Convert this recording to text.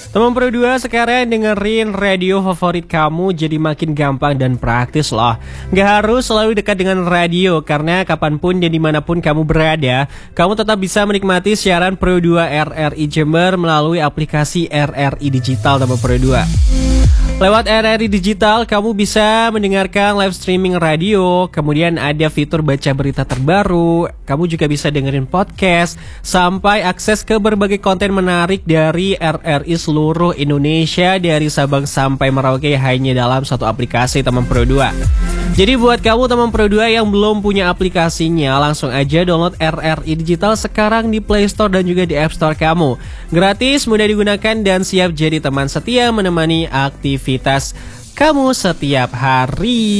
Teman Pro 2, sekarang dengerin radio favorit kamu jadi makin gampang dan praktis loh. Gak harus selalu dekat dengan radio, karena kapanpun dan dimanapun kamu berada, kamu tetap bisa menikmati siaran Pro 2 RRI Jember melalui aplikasi RRI Digital Teman Pro 2. Lewat RRI Digital, kamu bisa mendengarkan live streaming radio, kemudian ada fitur baca berita terbaru, kamu juga bisa dengerin podcast, sampai akses ke berbagai konten menarik dari RRI seluruh Indonesia, dari Sabang sampai Merauke hanya dalam satu aplikasi Teman Pro 2. Jadi buat kamu Teman Pro 2 yang belum punya aplikasinya, langsung aja download RRI Digital sekarang di Play Store dan juga di App Store kamu. Gratis, mudah digunakan, dan siap jadi teman setia menemani aktivitas kamu setiap hari.